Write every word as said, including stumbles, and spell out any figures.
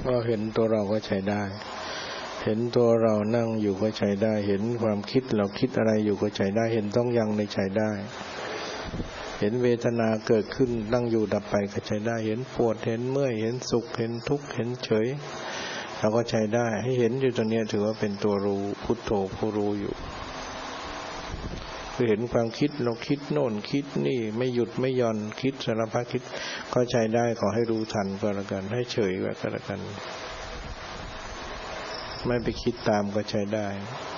ว่าเห็นตัวเราก็ใช้ได้เห็นตัวเรานั่งอยู่ก็ใช้ได้เห็นความคิดเราคิดอะไรอยู่ก็ใช้ได้เห็นต้องยังในใช้ได้เห็นเวทนาเกิดขึ้นตั้งอยู่ดับไปก็ใช้ได้เห็นปวดเห็นเมื่อยเห็นสุขเห็นทุกข์เห็นเฉยเราก็ใช้ได้ให้เห็นอยู่ตรงนี้ถือว่าเป็นตัวรู้พุทโธผู้รู้อยู่คือเห็นความคิดเราคิดโน่นคิดนี่ไม่หยุดไม่หย่อนคิดสารพัดคิดก็ใช้ได้ขอให้รู้ทันก็แล้วกันให้เฉยไว้ก็แล้วกันไม่ไปคิดตามก็ใช้ได้